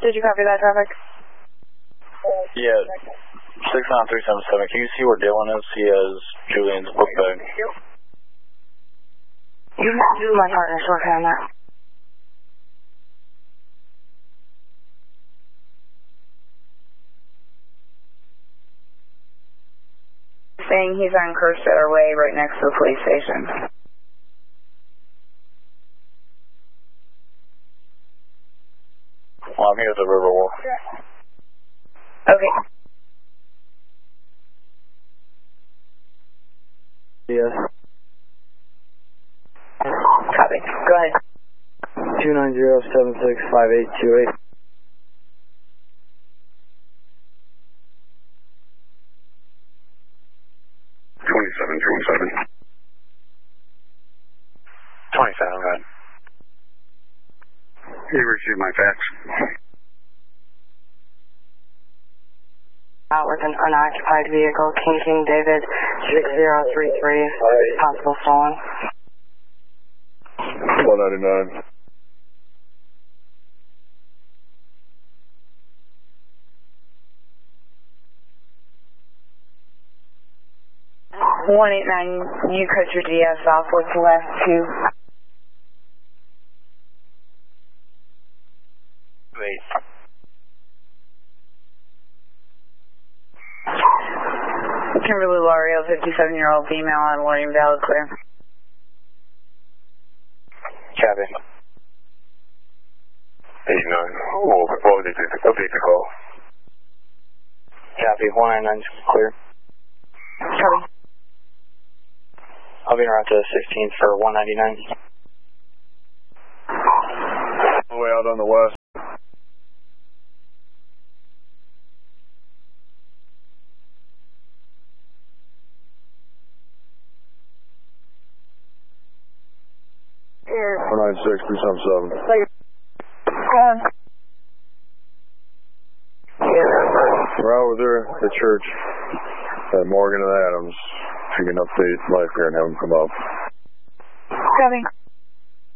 Did you copy that traffic? Yeah, 69377. Can you see where Dylan is? He has Julian's book bag. You can do my partner shortcut on that. Saying he's on Kerstetter Way right next to the police station. Well, I'm here at the Riverwalk. Okay. Yes. Copy. Go ahead. 290-765828. He received my fax. Out with an unoccupied vehicle, King David 6033, possible stolen. 199. You cut your DS off. What's the last two? Wait. Kimberly Lario, 57-year-old female on Warning Valley, clear. Copy. 89. What would they update the call? Copy. 199 clear. Copy. I'll be around to 16th for 199. Way out on the west. Here. 496-377. We're out there at the church at Morgan and Adams. If you can update Life here and have them come up. Copy.